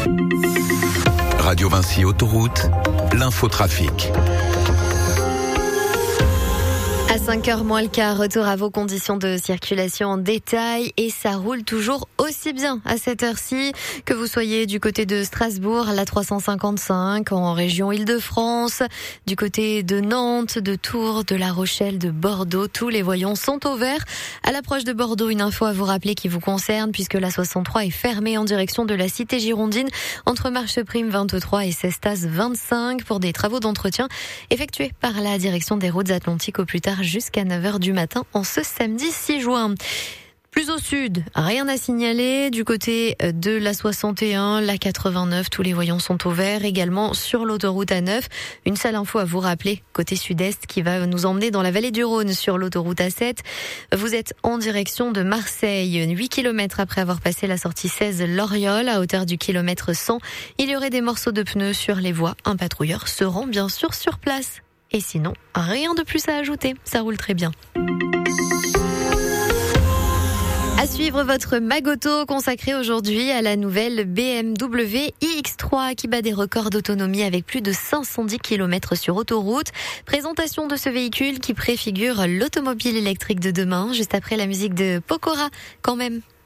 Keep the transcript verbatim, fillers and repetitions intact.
Radio Vinci Autoroute, l'infotrafic. À cinq heures moins le quart, retour à vos conditions de circulation en détail et ça roule toujours aussi bien à cette heure-ci que vous soyez du côté de Strasbourg, la trois cent cinquante-cinq, en région Île-de-France, du côté de Nantes, de Tours, de La Rochelle, de Bordeaux. Tous les voyants sont au vert. À l'approche de Bordeaux, une info à vous rappeler qui vous concerne puisque la soixante-trois est fermée en direction de la cité girondine entre Marcheprime vingt-trois et Cestas vingt-cinq pour des travaux d'entretien effectués par la direction des routes atlantiques au plus tard jusqu'à neuf heures du matin en ce samedi six juin. Plus au sud, rien à signaler. Du côté de la soixante et un, la quatre-vingt-neuf, tous les voyants sont au vert. Également sur l'autoroute A neuf. Une seule info à vous rappeler, côté sud-est, qui va nous emmener dans la vallée du Rhône sur l'autoroute A sept. Vous êtes en direction de Marseille, huit kilomètres après avoir passé la sortie seize Loriol, à hauteur du kilomètre cent. Il y aurait des morceaux de pneus sur les voies. Un patrouilleur se rend bien sûr sur place. Et sinon, rien de plus à ajouter. Ça roule très bien. À suivre votre Magoto consacré aujourd'hui à la nouvelle B M W iX trois qui bat des records d'autonomie avec plus de cinq cent dix kilomètres sur autoroute. Présentation de ce véhicule qui préfigure l'automobile électrique de demain, juste après la musique de Pokora quand même.